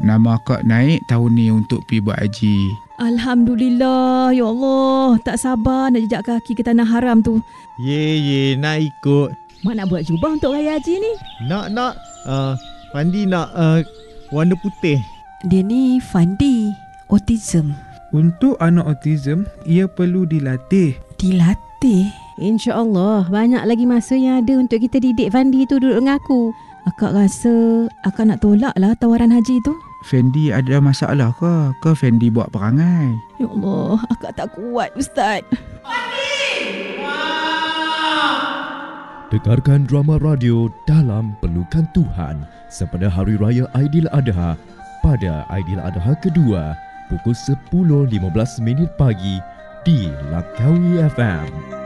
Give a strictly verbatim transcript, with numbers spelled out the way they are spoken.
nama akak naik tahun ni untuk pergi buat haji. Alhamdulillah, ya Allah. Tak sabar nak jejak kaki ke tanah haram tu. Ye, ye, nak ikut. Mak nak buat jubah untuk raya haji ni. Nak, nak. Uh, Fandi nak uh, warna putih. Dia ni Fandi, autism. Untuk anak autism, ia perlu dilatih. Dilatih? InsyaAllah, banyak lagi masa yang ada untuk kita didik Fandi tu duduk dengan aku. Akak rasa akak nak tolak lah tawaran haji tu. Fendi ada masalah ke? Ke Fendi buat perangai? Ya Allah, akak tak kuat, Ustaz. Dengarkan drama radio Dalam Pelukan Tuhan sepada Hari Raya Aidiladha pada Aidiladha kedua pukul sepuluh lima belas minit pagi di Langkawi F M.